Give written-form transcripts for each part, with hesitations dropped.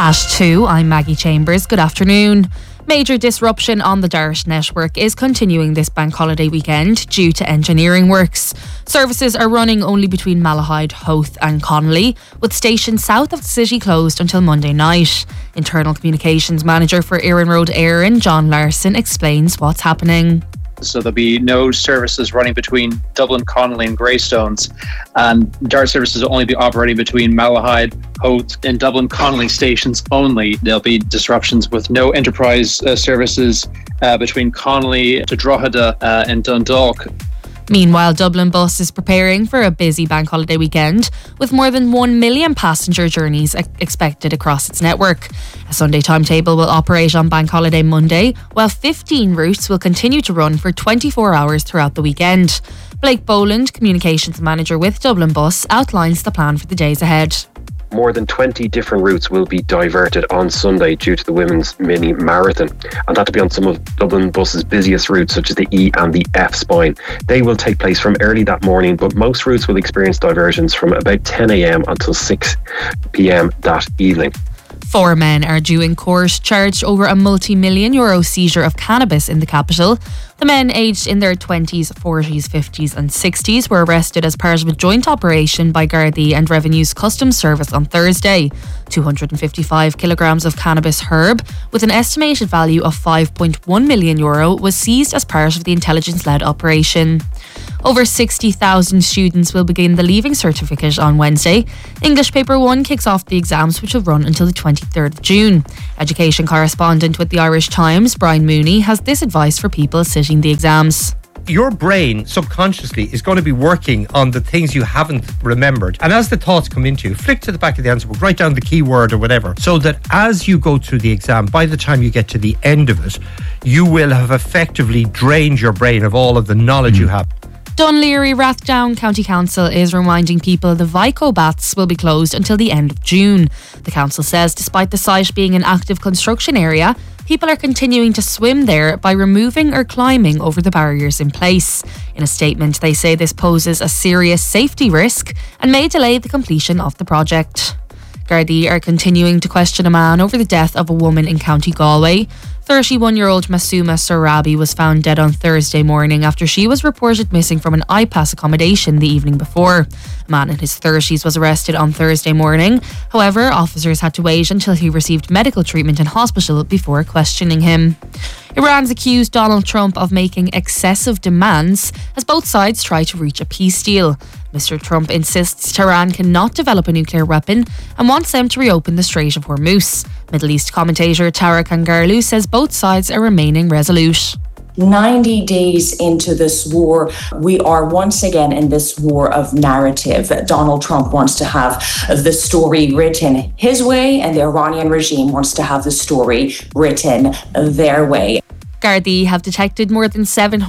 @2, I'm Maggie Chambers. Good afternoon. Major disruption on the Dart network is continuing this bank holiday weekend due to engineering works. Services are running only between Malahide, Howth and Connolly, with stations south of the city closed until Monday night. Internal Communications Manager for Erin Road Éireann, John Larson, explains what's happening. So there'll be no services running between Dublin, Connolly and Greystones, and Dart services will only be operating between Malahide, Howth and Dublin Connolly stations only. There'll be disruptions with no enterprise services between Connolly to Drogheda and Dundalk. Meanwhile, Dublin Bus is preparing for a busy bank holiday weekend with more than 1 million passenger journeys expected across its network. A Sunday timetable will operate on Bank Holiday Monday, while 15 routes will continue to run for 24 hours throughout the weekend. Blake Boland, Communications Manager with Dublin Bus, outlines the plan for the days ahead. More than 20 different routes will be diverted on Sunday due to the Women's Mini Marathon, and that'll be on some of Dublin Bus's busiest routes such as the E and the F spine. They will take place from early that morning, but most routes will experience diversions from about 10 a.m. until 6 p.m. that evening. 4 men are due in court charged over a multi-million euro seizure of cannabis in the capital. The men, aged in their 20s, 40s, 50s and 60s, were arrested as part of a joint operation by Gardaí and Revenue's Customs Service on Thursday. 255 kilograms of cannabis herb, with an estimated value of €5.1 million, was seized as part of the intelligence-led operation. Over 60,000 students will begin the Leaving Certificate on Wednesday. English Paper 1 kicks off the exams, which will run until the 23rd of June. Education correspondent with the Irish Times, Brian Mooney, has this advice for people sitting the exams. Your brain subconsciously is going to be working on the things you haven't remembered. And as the thoughts come into you, flick to the back of the answer book, write down the keyword or whatever, so that as you go through the exam, by the time you get to the end of it, you will have effectively drained your brain of all of the knowledge you have. Dunleary Rathdown County Council is reminding people the Vico baths will be closed until the end of June. The council says despite the site being an active construction area, people are continuing to swim there by removing or climbing over the barriers in place. In a statement, they say this poses a serious safety risk and may delay the completion of the project. Gardaí are continuing to question a man over the death of a woman in County Galway. 31-year-old Masuma Sorabi was found dead on Thursday morning after she was reported missing from an iPass accommodation the evening before. A man in his 30s was arrested on Thursday morning. However, officers had to wait until he received medical treatment in hospital before questioning him. Iran's accused Donald Trump of making excessive demands as both sides try to reach a peace deal. Mr. Trump insists Tehran cannot develop a nuclear weapon and wants them to reopen the Strait of Hormuz. Middle East commentator Tara Kangarlu says both sides are remaining resolute. 90 days into this war, we are once again in this war of narrative. Donald Trump wants to have the story written his way, and the Iranian regime wants to have the story written their way. Gardaí have detected more than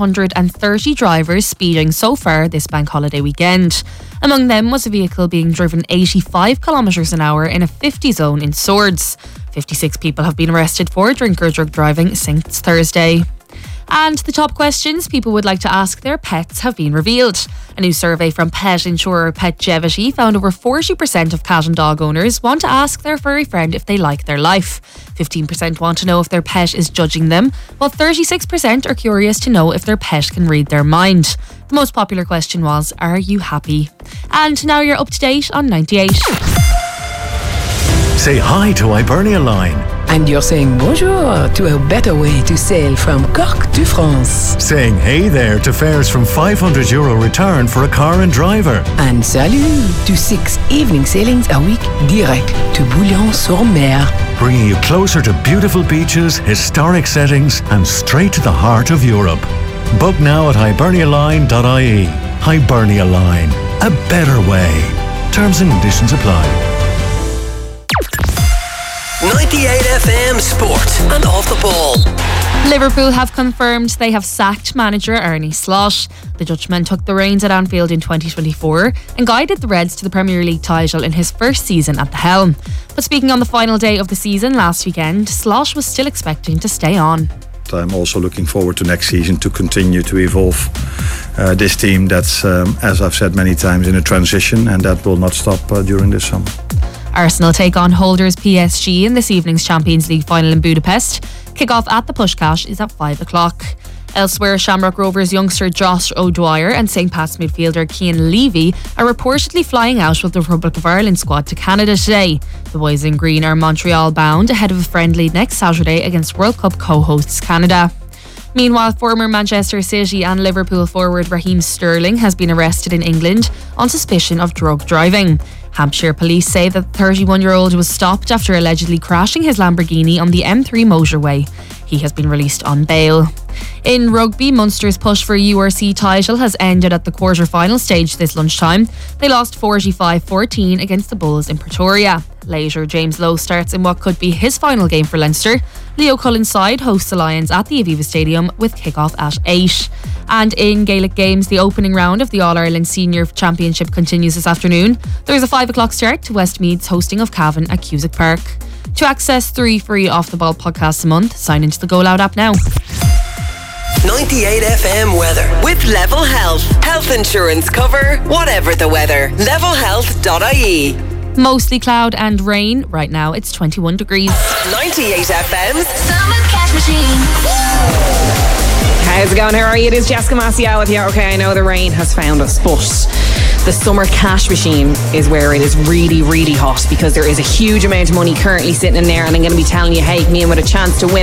730 drivers speeding so far this bank holiday weekend. Among them was a vehicle being driven 85 kilometres an hour in a 50 zone in Swords. 56 people have been arrested for drink or drug driving since Thursday. And the top questions people would like to ask their pets have been revealed. A new survey from pet insurer Petgevity found over 40% of cat and dog owners want to ask their furry friend if they like their life. 15% want to know if their pet is judging them, while 36% are curious to know if their pet can read their mind. The most popular question was, are you happy? And now you're up to date on 98. Say hi to Hibernia Line. And you're saying bonjour to a better way to sail from Cork to France. Saying hey there to fares from €500 return for a car and driver. And salut to 6 evening sailings a week direct to Boulogne-sur-Mer. Bringing you closer to beautiful beaches, historic settings and straight to the heart of Europe. Book now at hibernialine.ie. Hibernia Line. A better way. Terms and conditions apply. 98 FM Sport and Off the Ball. Liverpool have confirmed they have sacked manager Arne Slot. The Dutchman took the reins at Anfield in 2024 and guided the Reds to the Premier League title in his first season at the helm. But speaking on the final day of the season last weekend, Slot was still expecting to stay on. I'm also looking forward to next season to continue to evolve this team that's, as I've said many times, in a transition, and that will not stop during this summer. Arsenal take on holders PSG in this evening's Champions League final in Budapest. Kick-off at the Puskás is at 5 o'clock. Elsewhere, Shamrock Rovers youngster Josh O'Dwyer and St. Pat's midfielder Cian Levy are reportedly flying out with the Republic of Ireland squad to Canada today. The boys in green are Montreal bound ahead of a friendly next Saturday against World Cup co-hosts Canada. Meanwhile, former Manchester City and Liverpool forward Raheem Sterling has been arrested in England on suspicion of drug driving. Hampshire police say that the 31-year-old was stopped after allegedly crashing his Lamborghini on the M3 motorway. He has been released on bail. In rugby, Munster's push for a URC title has ended at the quarter-final stage this lunchtime. They lost 45-14 against the Bulls in Pretoria. Later, James Lowe starts in what could be his final game for Leinster. Leo Cullen's side hosts the Lions at the Aviva Stadium with kick-off at 8. And in Gaelic games, the opening round of the All-Ireland Senior Championship continues this afternoon. There's a 5 o'clock start to Westmeath's hosting of Cavan at Cusack Park. To access 3 free Off The Ball podcasts a month, sign into the Go Loud app now. 98 FM weather with Level Health. Health insurance cover, whatever the weather. levelhealth.ie. Mostly cloud and rain. Right now it's 21 degrees. 98 FM's Summer Cash Machine. How's it going? How are you? It is Jessica Maciel with you. Okay, I know the rain has found us, but the Summer Cash Machine is where it is really, really hot because there is a huge amount of money currently sitting in there, and I'm going to be telling you, hey, me in with a chance to win